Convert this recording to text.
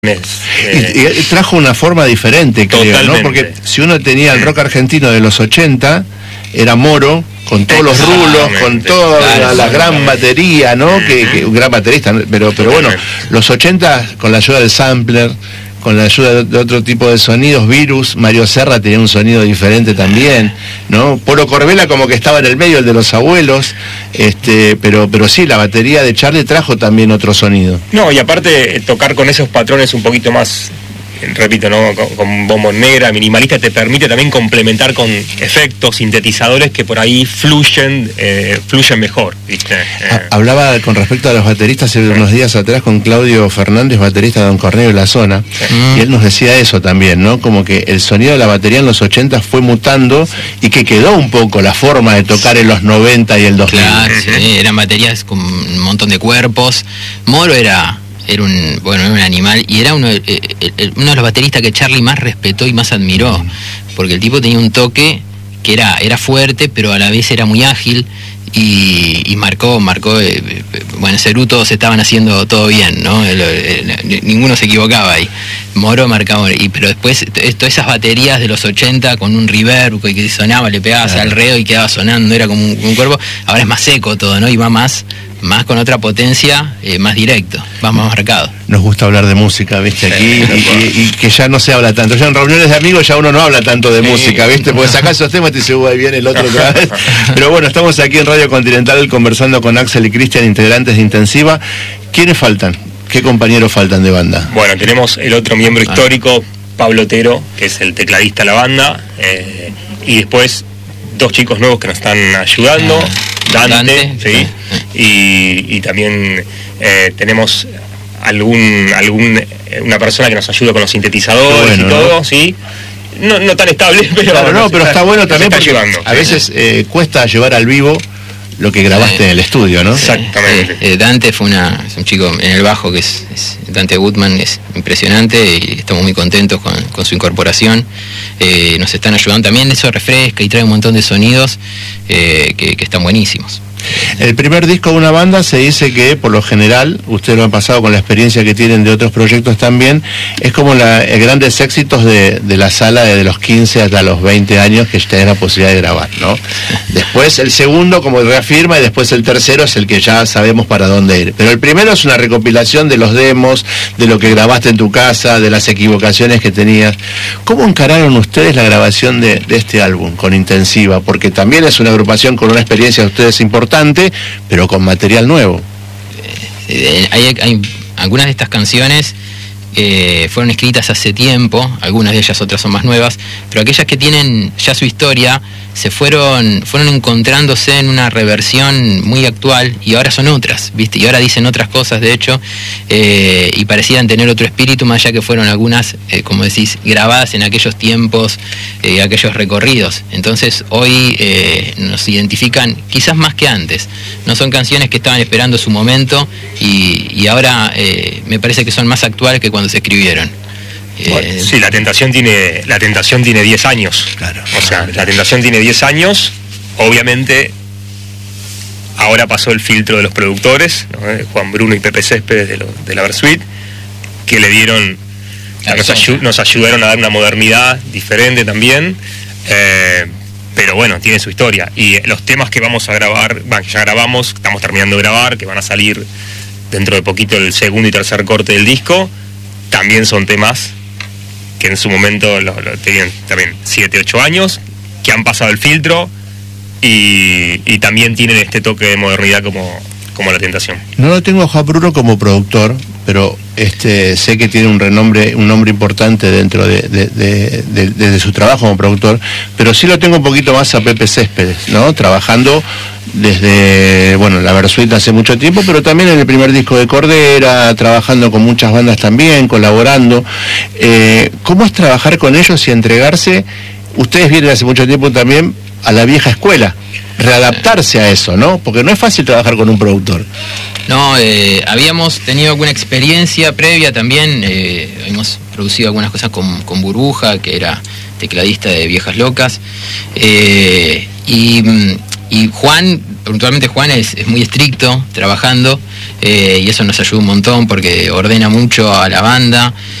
Y trajo una forma diferente, creo, ¿no? Porque si uno tenía el rock argentino de los 80, era Moro, con todos los rulos, con toda la gran batería, ¿no? Que un gran baterista, pero bueno, los 80 con la ayuda del sampler, con la ayuda de otro tipo de sonidos, Virus, Mario Serra tenía un sonido diferente también, ¿no? Polo Corbella como que estaba en el medio, el de los abuelos, pero sí, la batería de Charlie trajo también otro sonido. No, y aparte tocar con esos patrones un poquito más, repito, ¿no? Con bombo negra, minimalista, te permite también complementar con efectos, sintetizadores que por ahí fluyen mejor, ¿viste? Hablaba con respecto a los bateristas hace unos días atrás con Claudio Fernández, baterista de Don Cornelio de la Zona, y él nos decía eso también, ¿no? Como que el sonido de la batería en los 80 fue mutando y que quedó un poco la forma de tocar en los 90 y el 2000. Claro, sí, eran baterías con un montón de cuerpos. Moro era un animal, y era uno de los bateristas que Charlie más respetó y más admiró, porque el tipo tenía un toque que era fuerte, pero a la vez era muy ágil, y marcó, bueno, Cerú todos estaban haciendo todo bien, ¿no? Ninguno se equivocaba ahí. Moro marcaba, pero después todas esas baterías de los 80 con un reverb que sonaba, le pegabas al reo y quedaba sonando, era como un cuerpo. Ahora es más seco todo, ¿no? Y va más con otra potencia, más directo, más marcado. Nos gusta hablar de música, ¿viste? Aquí, y que ya no se habla tanto. Ya en reuniones de amigos ya uno no habla tanto de música, ¿viste? Porque sacás esos temas y te dice, ahí viene el otro otra vez. Pero bueno, estamos aquí en Radio Continental conversando con Axel y Cristian, integrantes de Intensiva. ¿Quiénes faltan? ¿Qué compañeros faltan de banda? Bueno, tenemos el otro miembro histórico, Pablo Otero, que es el tecladista de la banda, y después dos chicos nuevos que nos están ayudando, Dante, ¿sí? Y también tenemos una persona que nos ayuda con los sintetizadores, y todo, ¿no? ¿Sí? No tan estable, pero claro, no, pero está bueno también porque ayudando, a veces cuesta llevar al vivo lo que grabaste en el estudio, ¿no? Exactamente. Dante es un chico en el bajo que es Dante Gutman, es impresionante, y estamos muy contentos con su incorporación. Nos están ayudando también, eso refresca y trae un montón de sonidos que están buenísimos. El primer disco de una banda se dice que, por lo general, ustedes lo han pasado con la experiencia que tienen de otros proyectos también, es como grandes éxitos de la sala desde los 15 hasta los 20 años que tenés la posibilidad de grabar, ¿no? Después el segundo como reafirma, y después el tercero es el que ya sabemos para dónde ir. Pero el primero es una recopilación de los demos, de lo que grabaste en tu casa, de las equivocaciones que tenías. ¿Cómo encararon ustedes la grabación de este álbum con Intensiva? Porque también es una agrupación con una experiencia de ustedes importante, pero con material nuevo. Hay algunas de estas canciones fueron escritas hace tiempo, algunas de ellas, otras son más nuevas, pero aquellas que tienen ya su historia fueron encontrándose en una reversión muy actual, y ahora son otras, ¿viste? Y ahora dicen otras cosas, de hecho, y parecían tener otro espíritu, más allá que fueron algunas, como decís, grabadas en aquellos tiempos, aquellos recorridos. Entonces hoy nos identifican quizás más que antes. No son canciones que estaban esperando su momento, y ahora me parece que son más actuales que cuando se escribieron. Bueno, sí, la tentación tiene 10 años. Claro. O sea, la tentación tiene 10 años. Obviamente, ahora pasó el filtro de los productores, ¿no? Juan Bruno y Pepe Céspedes de la Versuit, que le dieron, nos ayudaron a dar una modernidad diferente también. Pero bueno, tiene su historia. Y los temas que vamos a grabar, que ya grabamos, estamos terminando de grabar, que van a salir dentro de poquito el segundo y tercer corte del disco, también son temas que en su momento tenían también 7, 8 años, que han pasado el filtro y también tienen este toque de modernidad como La Tentación. No lo tengo a Juan Bruno como productor, pero sé que tiene un nombre importante dentro de su trabajo como productor, pero sí lo tengo un poquito más a Pepe Céspedes, ¿no? Trabajando desde, la Versuit hace mucho tiempo, pero también en el primer disco de Cordera, trabajando con muchas bandas también, colaborando. ¿Cómo es trabajar con ellos y entregarse? Ustedes vienen hace mucho tiempo también a la vieja escuela, readaptarse a eso, ¿no? Porque no es fácil trabajar con un productor. No, habíamos tenido alguna experiencia previa también, hemos producido algunas cosas con Burbuja, que era tecladista de Viejas Locas, y Juan puntualmente Juan es muy estricto trabajando, y eso nos ayuda un montón porque ordena mucho a la banda,